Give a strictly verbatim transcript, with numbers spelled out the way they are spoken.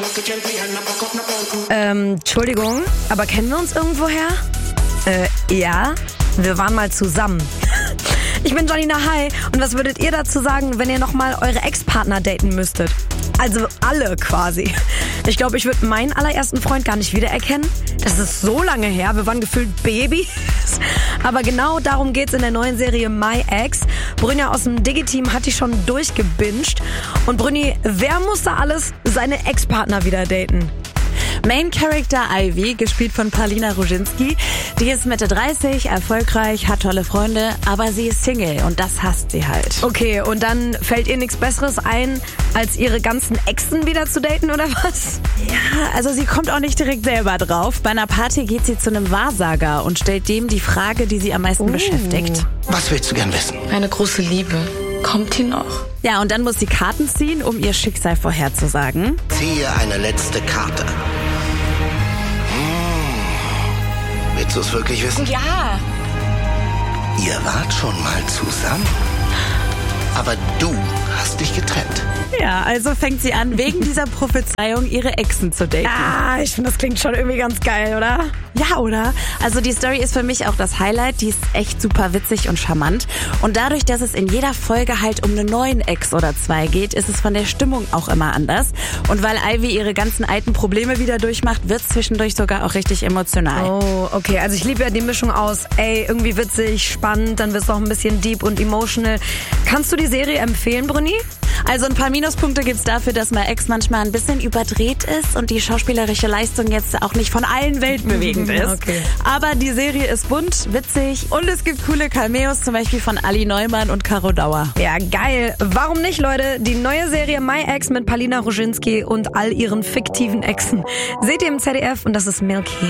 Ähm, Entschuldigung, aber kennen wir uns irgendwoher? Äh, ja, wir waren mal zusammen. Ich bin Janina Hai und was würdet ihr dazu sagen, wenn ihr nochmal eure Ex-Partner daten müsstet? Also alle quasi. Ich glaube, ich würde meinen allerersten Freund gar nicht wiedererkennen. Das ist so lange her, wir waren gefühlt Babys. Aber genau darum geht's in der neuen Serie My Ex. Brynja aus dem Digi-Team hat die schon durchgebinged. Und Brynni, wer muss da alles seine Ex-Partner wieder daten? Main Character Ivy, gespielt von Paulina Roginski, die ist Mitte dreißig, erfolgreich, hat tolle Freunde, aber sie ist Single und das hasst sie halt. Okay, und dann fällt ihr nichts Besseres ein, als ihre ganzen Exen wieder zu daten, oder was? Ja, also sie kommt auch nicht direkt selber drauf. Bei einer Party geht sie zu einem Wahrsager und stellt dem die Frage, die sie am meisten uh. beschäftigt. Was willst du gern wissen? Eine große Liebe. Kommt die noch? Ja, und dann muss sie Karten ziehen, um ihr Schicksal vorherzusagen. Ziehe eine letzte Karte. Willst du es wirklich wissen? Ja. Ihr wart schon mal zusammen. Aber du hast dich getrennt. Ja, also fängt sie an, wegen dieser Prophezeiung ihre Exen zu daten. Ah, ich finde, das klingt schon irgendwie ganz geil, oder? Ja, oder? Also die Story ist für mich auch das Highlight. Die ist echt super witzig und charmant. Und dadurch, dass es in jeder Folge halt um einen neuen Ex oder zwei geht, ist es von der Stimmung auch immer anders. Und weil Ivy ihre ganzen alten Probleme wieder durchmacht, wird es zwischendurch sogar auch richtig emotional. Oh, okay. Also ich liebe ja die Mischung aus, ey, irgendwie witzig, spannend, dann wird es auch ein bisschen deep und emotional. Kannst du die Serie empfehlen, Brynni? Also ein paar Minuspunkte gibt's dafür, dass My Ex manchmal ein bisschen überdreht ist und die schauspielerische Leistung jetzt auch nicht von allen weltbewegend ist. Okay. Aber die Serie ist bunt, witzig und es gibt coole Cameos, zum Beispiel von Ali Neumann und Caro Dauer. Ja, geil. Warum nicht, Leute? Die neue Serie My Ex mit Paulina Roginski und all ihren fiktiven Exen seht ihr im Z D F und das ist Milky.